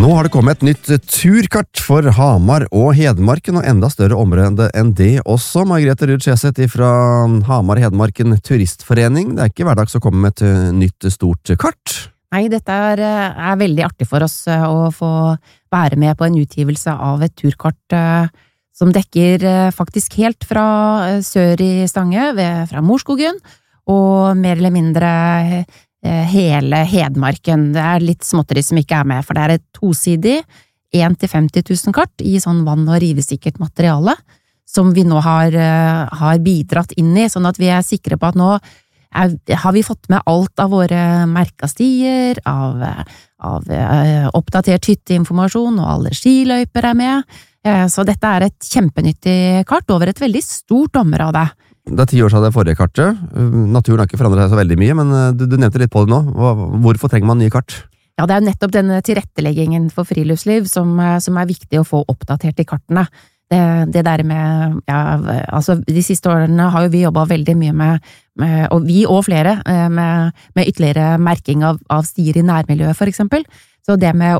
Nå har det kommet et nytt turkart for Hamar og Hedmarken, og enda større område enn det også. Margrethe Ruud Skjeseth fra Hamar Hedmarken Turistforening. Det er ikke hverdags å komme med et nytt stort kart. Nei, dette er veldig artig for oss å få være med på en utgivelse av et turkart som dekker faktisk helt fra sør i Stange, fra Morskogen, og mer eller mindre hele Hedmarken. Det er litt småtteri som ikke er med, for det er et tosidig 1 til 50 000 kart i sånn vann- og rivesikkert materiale, som vi nå har bidratt inn i, sånn at vi er sikre på at nå har vi fått med alt av våre merkastier, av oppdatert hytteinformasjon, og alle skiløyper er med. Så dette er et kjempenyttig kart over et veldig stort område. Det er 10 år siden det forrige kartet. Naturen har ikke forandret seg så veldig mye, men du nevnte litt på det nå. Hvorfor trenger man nye kart? Ja, det er nettopp denne tilretteleggingen for friluftsliv som er viktig å få oppdatert i kartene. Det der med, altså de siste årene har jo vi jobbet veldig mye med, og vi og flere, med ytterligere merking av stier i nærmiljøet for eksempel. Så det med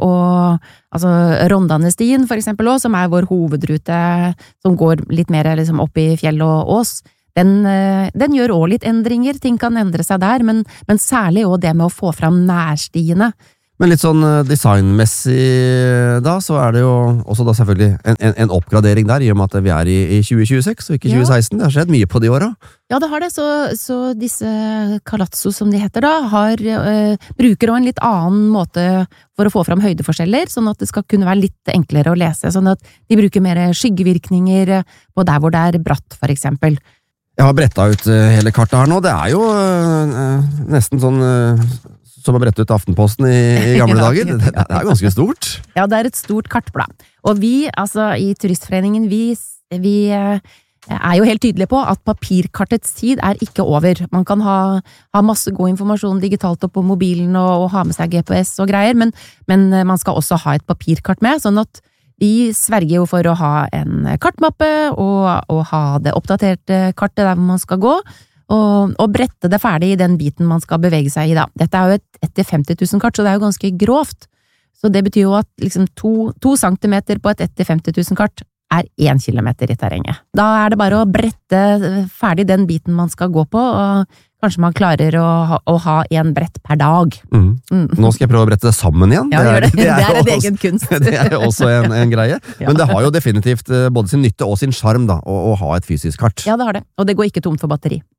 Rondanestien for eksempel også, som er vår hovedrute, som går litt mer liksom opp i fjell og ås, den gjør også litt endringer, ting kan endre seg der, men særlig også det med å få fram nærstiene. Men litt sånn designmessig da, så er det jo også da selvfølgelig en oppgradering der, i og med at vi er i 2026 og ikke 2016. Det har skjedd mye på de åra. Ja, det har det, så disse Kalatso som de heter da, bruker også en litt annen måte for å få fram høydeforskjeller, sånn at det skal kunne være litt enklere å lese, sånn at de bruker mer skyggevirkninger på der hvor det er bratt, for eksempel. Jeg har brettet ut hele kartet her nå. Det er jo nesten sånn som å brette ut Aftenposten i gamle dager. Det er ganske stort. Ja, det er et stort kartblad. Og vi, i Turistforeningen, vi er jo helt tydelige på at papirkartets tid er ikke over. Man kan ha masse god informasjon digitalt opp på mobilen og ha med seg GPS og greier, men man skal også ha et papirkart med, sånn at vi sverger jo for å ha en kartmappe og ha det oppdaterte kartet der man skal gå, og brette det ferdig i den biten man skal bevege seg i da. Dette er jo et 50 000 kart, så det er jo ganske grovt. Så det betyr jo at liksom 2 centimeter på et 50 000 kart er 1 kilometer i terrenget. Da er det bare å brette ferdig den biten man skal gå på, og kanskje man klarer å ha 1 brett per dag. Nå skal jeg prøve å brette det sammen igjen. Ja, det er en egen kunst. Det er jo også en greie. Men det har jo definitivt både sin nytte og sin charm da, å ha et fysisk kart. Ja, det har det. Og det går ikke tomt for batteri.